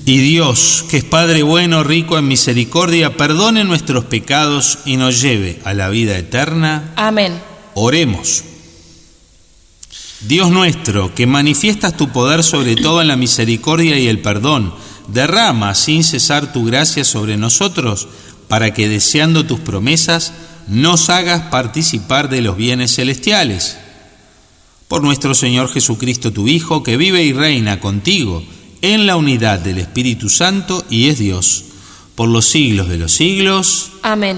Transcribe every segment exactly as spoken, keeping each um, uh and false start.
Y Dios, que es Padre bueno, rico en misericordia, perdone nuestros pecados y nos lleve a la vida eterna. Amén. Oremos. Dios nuestro, que manifiestas tu poder sobre todo en la misericordia y el perdón, derrama sin cesar tu gracia sobre nosotros, para que, deseando tus promesas, nos hagas participar de los bienes celestiales. Por nuestro Señor Jesucristo, tu Hijo, que vive y reina contigo en la unidad del Espíritu Santo y es Dios, por los siglos de los siglos. Amén.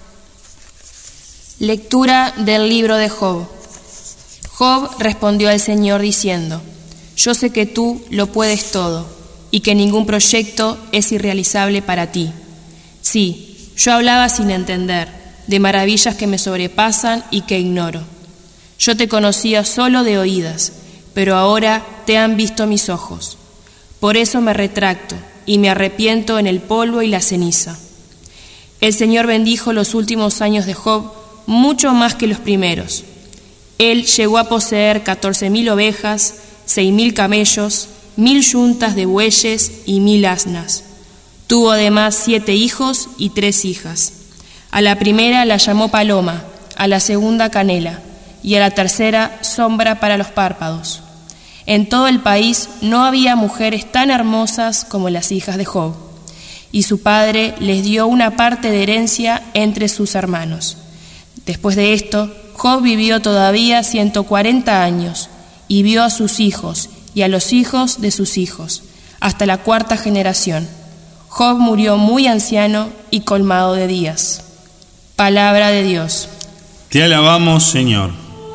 Lectura del libro de Job. Job respondió al Señor diciendo: Yo sé que tú lo puedes todo y que ningún proyecto es irrealizable para ti. Sí, yo hablaba sin entender, de maravillas que me sobrepasan y que ignoro. Yo te conocía solo de oídas, pero ahora te han visto mis ojos. Por eso me retracto y me arrepiento en el polvo y la ceniza. El Señor bendijo los últimos años de Job mucho más que los primeros. Él llegó a poseer catorce mil ovejas, seis mil camellos, mil yuntas de bueyes y mil asnas. Tuvo además siete hijos y tres hijas. A la primera la llamó Paloma, a la segunda Canela y a la tercera Sombra para los párpados. En todo el país no había mujeres tan hermosas como las hijas de Job, y su padre les dio una parte de herencia entre sus hermanos. Después de esto, Job vivió todavía ciento cuarenta años, y vio a sus hijos y a los hijos de sus hijos, hasta la cuarta generación. Job murió muy anciano y colmado de días. Palabra de Dios. Te alabamos, Señor.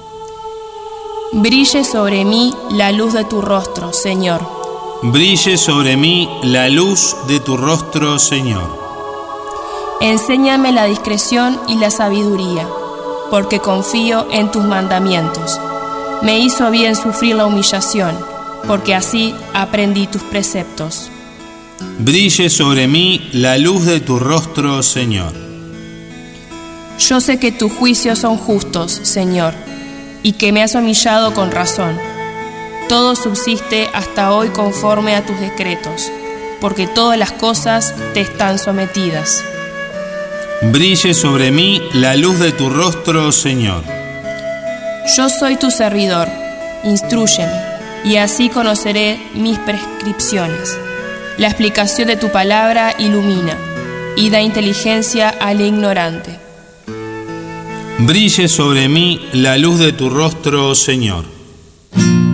Brille sobre mí la luz de tu rostro, Señor. Brille sobre mí la luz de tu rostro, Señor. Enséñame la discreción y la sabiduría, porque confío en tus mandamientos. Me hizo bien sufrir la humillación, porque así aprendí tus preceptos. Brille sobre mí la luz de tu rostro, Señor. Yo sé que tus juicios son justos, Señor, y que me has humillado con razón. Todo subsiste hasta hoy conforme a tus decretos, porque todas las cosas te están sometidas. Brille sobre mí la luz de tu rostro, Señor. Yo soy tu servidor, instrúyeme, y así conoceré mis prescripciones. La explicación de tu palabra ilumina, y da inteligencia al ignorante. Brille sobre mí la luz de tu rostro, Señor.